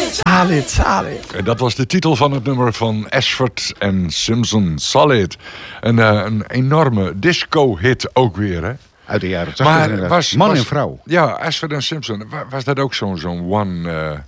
Solid. En dat was de titel van het nummer van Ashford en Simpson, Solid. Een enorme disco-hit ook weer, hè? Uit de jaren 80. Man en vrouw. Ja, Ashford en Simpson. Was dat ook zo'n one...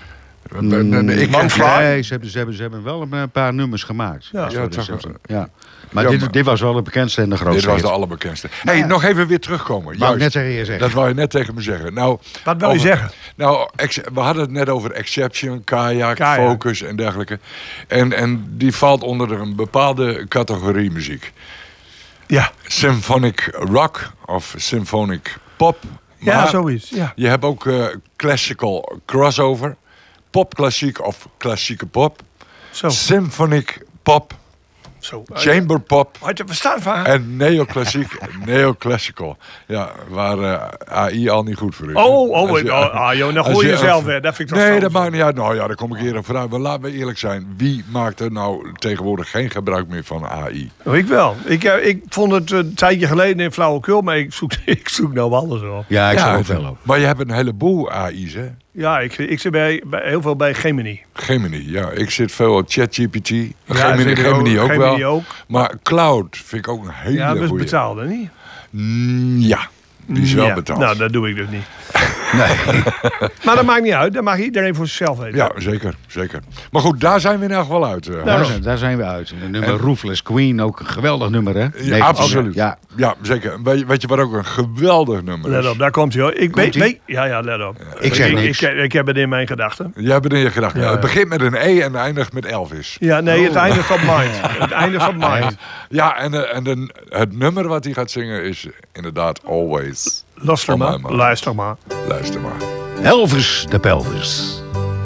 Nee, ze hebben wel een paar nummers gemaakt. Ja. Maar dit was wel de bekendste en de grootste. Dit was de allerbekendste. Hey, nog even weer terugkomen. Wou ik net tegen je zeggen. Dat wou je net tegen me zeggen. Nou, wat wil je zeggen? Nou, we hadden het net over Exception, Kajak, Focus en dergelijke. En die valt onder een bepaalde categorie muziek. Ja. Symphonic rock of symphonic pop. Maar ja, zoiets. Ja. Je hebt ook classical crossover. Popklassiek of klassieke pop. Zo. Symphonic pop. Zo. Chamber pop. Had je verstaan van? En neoclassiek, neoclassical. Ja, waar AI al niet goed voor is. Dan gooi je jezelf weer. Dat vind ik toch nee, dat maakt niet uit. Nou ja, daar kom ik hier op vooruit. Maar laten we eerlijk zijn. Wie maakt er nou tegenwoordig geen gebruik meer van AI? Ik wel. Ik vond het een tijdje geleden in flauwekul, maar ik zoek nou alles op. Ja, ik zou ook wel op. Maar je hebt een heleboel AI's, hè? Ja, ik zit heel veel bij Gemini. Gemini, ja. Ik zit veel op ChatGPT. Gemini ook wel. Ook. Maar Cloud vind ik ook een hele goede. Ja, dat is betaalde, niet? Ja, die is wel betaald. Nou, dat doe ik dus niet. Nee. Maar dat maakt niet uit. Dat mag iedereen voor zichzelf weten. Ja, zeker. Maar goed, daar zijn we in elk geval uit. Daar zijn we uit. En nummer Ruthless Queen, ook een geweldig nummer, hè? Ja, absoluut. Ja, zeker. Weet je wat ook een geweldig nummer is? Let op, daar komt hij hoor. Let op. Ik zeg niks. Ik heb het in mijn gedachten. Jij hebt het in je gedachten. Ja. Het begint met een E en eindigt met Elvis. Ja, nee, het eindigt op Mind. Het eindigt op Mind. Ja, en het nummer wat hij gaat zingen is inderdaad Always. Luister maar. Luister maar. Elvis de Pelvis.